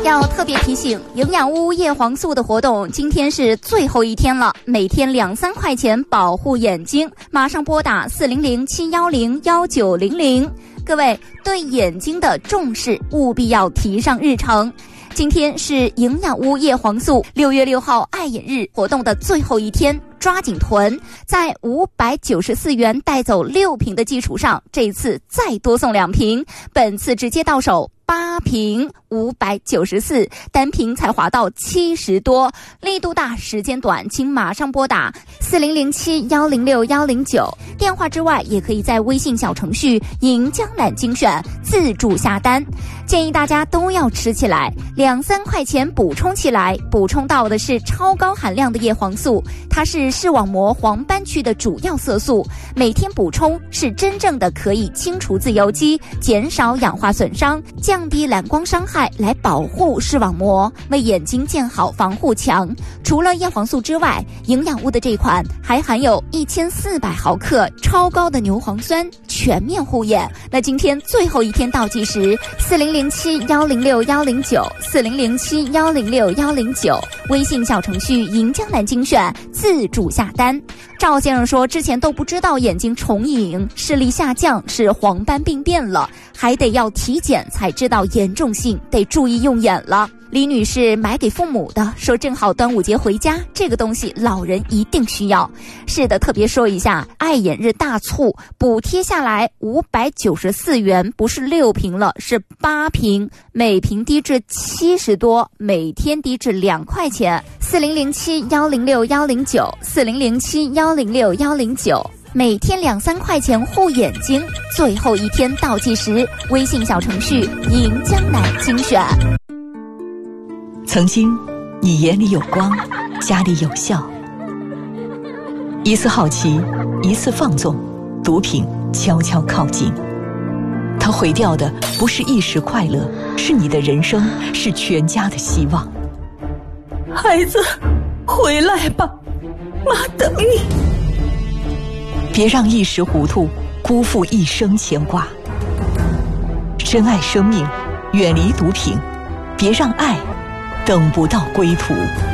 要特别提醒，营养屋叶黄素的活动今天是最后一天了，每天2-3块钱保护眼睛，马上拨打400-710-1900。各位对眼睛的重视务必要提上日程。今天是营养屋叶黄素6月6号爱眼日活动的最后一天，抓紧囤，在594元带走6瓶的基础上，这次再多送2瓶，本次直接到手8瓶594，单瓶才划到70多，力度大时间短，请马上拨打4007-106-109。电话之外也可以在微信小程序赢江南精选自助下单。建议大家都要吃起来，2-3块钱补充起来，补充到的是超高含量的叶黄素，它是视网膜黄斑区的主要色素，每天补充是真正的可以清除自由基，减少氧化损伤，降低蓝光伤害，来保护视网膜，为眼睛建好防护墙。除了叶黄素之外，营养屋的这款还含有1400毫克超高的牛磺酸，全面护眼。那今天最后一天倒计时，4007-106-109 4007-106-109，微信小程序赢江南精选自助下单。赵先生说，之前都不知道眼睛重影、视力下降是黄斑病变了，还得要体检才知道严重性，得注意用眼了。李女士买给父母的，说正好端午节回家，这个东西老人一定需要。是的，特别说一下，爱眼日大促补贴下来594元，不是6瓶了，是8瓶，每瓶低至70多，每天低至2块钱。4007-106-109 4007-106-109，每天2-3块钱护眼睛，最后一天倒计时，微信小程序赢江南精选。 曾经你眼里有光，家里有笑，一次好奇，一次放纵，毒品悄悄靠近，它毁掉的不是一时快乐，是你的人生，是全家的希望。 孩子，回来吧，妈等你。 别让一时糊涂辜负一生牵挂，珍爱生命，远离毒品，别让爱等不到归途。